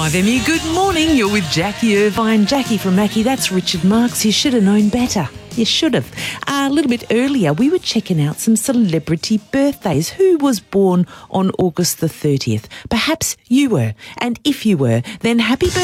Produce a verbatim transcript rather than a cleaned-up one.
five M E, good morning. You're with Jackie Irvine. Jackie from Mackie, that's Richard Marks. You should have known better. You should have. Uh, a little bit earlier, we were checking out some celebrity birthdays. Who was born on August the thirtieth? Perhaps you were. And if you were, then happy birthday.